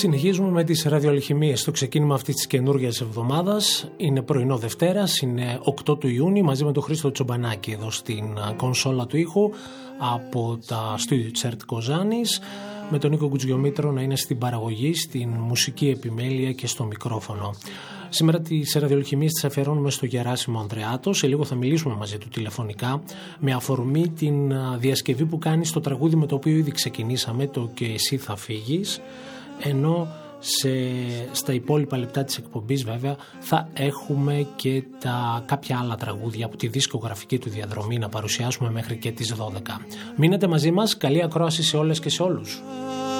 Συνεχίζουμε με τις ραδιοαλχημίες στο ξεκίνημα αυτής της καινούργιας εβδομάδας. Είναι πρωινό Δευτέρας, είναι 8 του Ιούνιου, μαζί με τον Χρήστο Τσομπανάκη εδώ στην κονσόλα του ήχου από τα στούντιο της ΕΡΤ Κοζάνης, με τον Νίκο Κουτζιομήτρο να είναι στην παραγωγή, στην μουσική επιμέλεια και στο μικρόφωνο. Σήμερα τις ραδιοαλχημίες τις αφιερώνουμε στο Γεράσιμο Ανδρεάτο. Σε λίγο θα μιλήσουμε μαζί του τηλεφωνικά με αφορμή την διασκευή που κάνει στο τραγούδι με το οποίο ήδη ξεκινήσαμε, το «Και εσύ θα φύγεις», ενώ στα υπόλοιπα λεπτά της εκπομπής βέβαια θα έχουμε και κάποια άλλα τραγούδια από τη δισκογραφική του διαδρομή να παρουσιάσουμε μέχρι και τις 12. Μείνετε μαζί μας, καλή ακρόαση σε όλες και σε όλους.